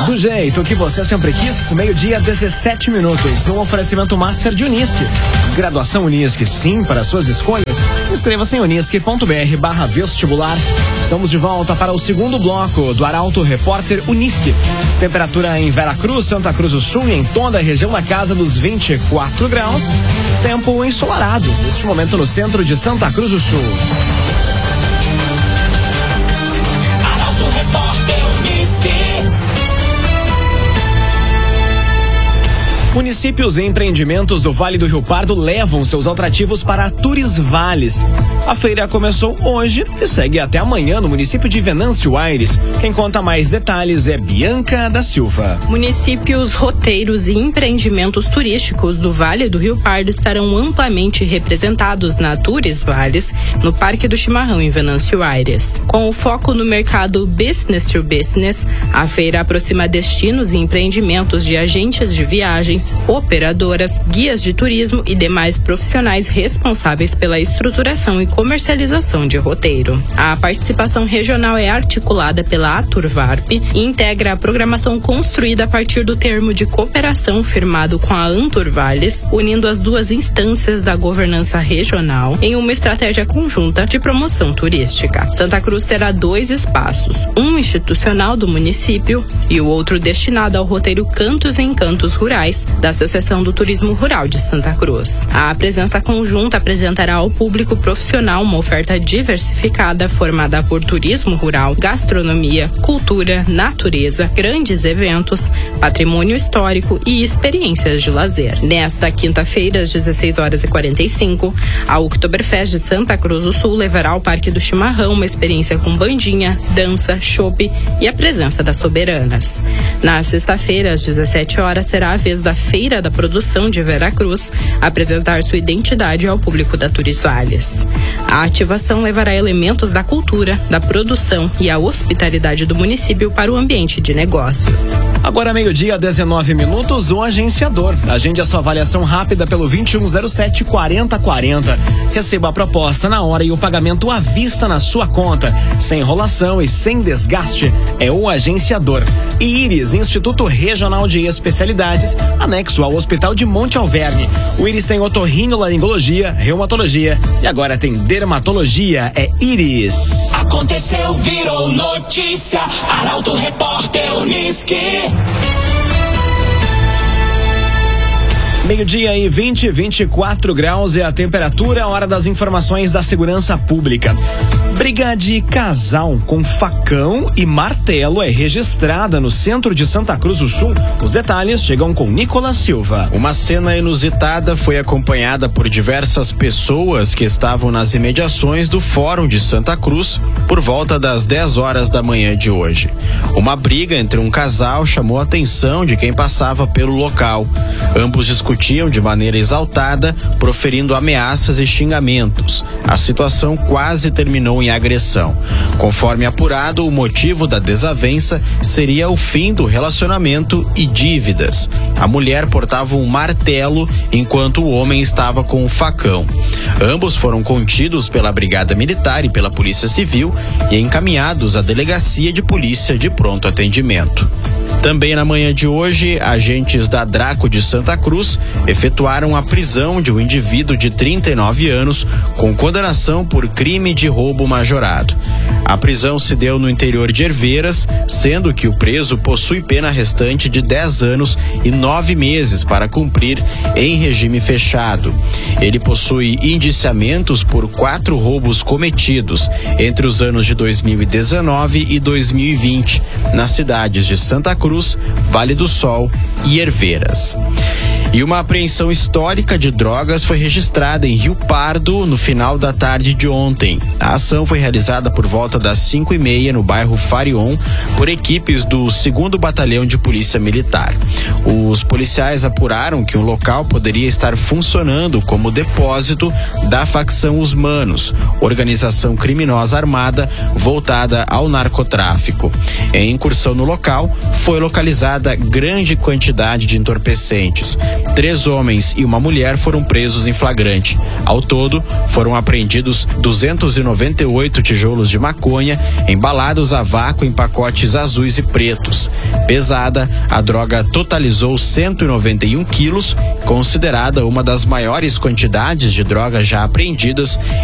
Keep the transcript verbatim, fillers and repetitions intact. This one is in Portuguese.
Do jeito que você sempre quis, meio-dia, dezessete minutos, no oferecimento Master de Unisque. Graduação Unisque, sim, para suas escolhas. Inscreva-se em unisque.br barra vestibular. Estamos de volta para o segundo bloco do Arauto Repórter Unisque. Temperatura em Veracruz, Santa Cruz do Sul e em toda a região da casa dos vinte e quatro graus. Tempo ensolarado, neste momento no centro de Santa Cruz do Sul. Municípios e empreendimentos do Vale do Rio Pardo levam seus atrativos para a Tours Vales. A feira começou hoje e segue até amanhã no município de Venâncio Aires. Quem conta mais detalhes é Bianca da Silva. Municípios, roteiros e empreendimentos turísticos do Vale do Rio Pardo estarão amplamente representados na Tours Vales, no Parque do Chimarrão, em Venâncio Aires. Com o foco no mercado business to business, a feira aproxima destinos e empreendimentos de agentes de viagens, operadoras, guias de turismo e demais profissionais responsáveis pela estruturação e comercialização de roteiro. A participação regional é articulada pela Aturvarp e integra a programação construída a partir do termo de cooperação firmado com a Anturvales, unindo as duas instâncias da governança regional em uma estratégia conjunta de promoção turística. Santa Cruz terá dois espaços, um institucional do município e o outro destinado ao roteiro Cantos e Encantos Rurais da Associação do Turismo Rural de Santa Cruz. A presença conjunta apresentará ao público profissional uma oferta diversificada formada por turismo rural, gastronomia, cultura, natureza, grandes eventos, patrimônio histórico e experiências de lazer. Nesta quinta-feira, às dezesseis horas e quarenta e cinco, a Oktoberfest de Santa Cruz do Sul levará ao Parque do Chimarrão uma experiência com bandinha, dança, chopp e a presença das soberanas. Na sexta-feira, às dezessete horas, será a vez da Feira da Produção de Veracruz apresentar sua identidade ao público da Tours Vales. A ativação levará elementos da cultura, da produção e a hospitalidade do município para o ambiente de negócios. Agora meio-dia, dezenove minutos, o agenciador. Agende a sua avaliação rápida pelo vinte e um zero sete, quarenta quarenta. Receba a proposta na hora e o pagamento à vista na sua conta, sem enrolação e sem desgaste. É o agenciador. E Íris, Instituto Regional de Especialidades, anexo ao Hospital de Monte Alverne. O Íris tem otorrinolaringologia, reumatologia e agora tem dermatologia. É Íris. Aconteceu, virou notícia. Arauto Repórter Unisque. Meio-dia e vinte, vinte e quatro graus é a temperatura, hora das informações da segurança pública. Briga de casal com facão e martelo é registrada no centro de Santa Cruz do Sul. Os detalhes chegam com Nicolas Silva. Uma cena inusitada foi acompanhada por diversas pessoas que estavam nas imediações do Fórum de Santa Cruz por volta das dez horas da manhã de hoje. Uma briga entre um casal chamou a atenção de quem passava pelo local. Ambos discutiam de maneira exaltada, proferindo ameaças e xingamentos. A situação quase terminou em agressão. Conforme apurado, o motivo da desavença seria o fim do relacionamento e dívidas. A mulher portava um martelo enquanto o homem estava com um facão. Ambos foram contidos pela Brigada Militar e pela Polícia Civil e encaminhados à Delegacia de Polícia de Pronto Atendimento. Também na manhã de hoje, agentes da Draco de Santa Cruz efetuaram a prisão de um indivíduo de trinta e nove anos com condenação por crime de roubo majorado. A prisão se deu no interior de Herveiras, sendo que o preso possui pena restante de dez anos e nove meses para cumprir em regime fechado. Ele possui indiciamentos por quatro roubos cometidos entre os anos de dois mil e dezenove e dois mil e vinte, nas cidades de Santa Cruz, Vale do Sol e Herveiras. E uma apreensão histórica de drogas foi registrada em Rio Pardo no final da tarde de ontem. A ação foi realizada por volta das cinco e meia no bairro Farion por equipes do segundo Batalhão de Polícia Militar. Os policiais apuraram que um local poderia estar funcionando como depósito da facção Os Manos, organização criminosa armada voltada ao narcotráfico. Em incursão no local, foi localizada grande quantidade de entorpecentes. Três homens e uma mulher foram presos em flagrante. Ao todo, foram apreendidos duzentos e noventa e oito tijolos de maconha, embalados a vácuo em pacotes azuis e pretos. Pesada, a droga totalizou cento e noventa e um quilos, considerada uma das maiores quantidades de drogas já apreendidas